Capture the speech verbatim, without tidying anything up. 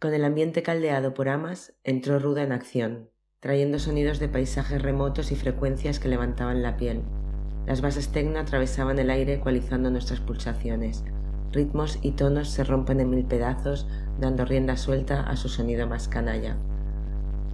Con el ambiente caldeado por amas, entró Ruda en acción, trayendo sonidos de paisajes remotos y frecuencias que levantaban la piel. Las bases tecno atravesaban el aire ecualizando nuestras pulsaciones. Ritmos y tonos se rompen en mil pedazos, dando rienda suelta a su sonido más canalla.